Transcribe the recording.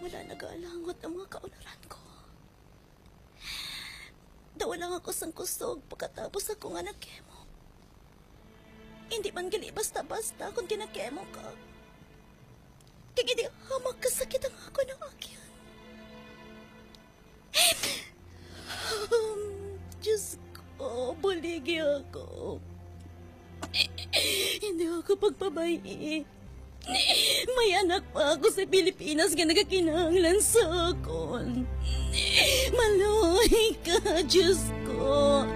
wala nag-aalangot ang mga kaunaran ko. Daw lang ako sang kusog pagkatapos ako nga nag-kemo. Hindi man gali basta-basta kung kinakemo ka. Kaya hindi hamak kasakit ang ako ng akyan. Diyos ko, buligi ako. Hindi ako pagpabayi. May anak pa ako sa Pilipinas nga nagakinahanglan sa akon. Maloy ka, Diyos ko.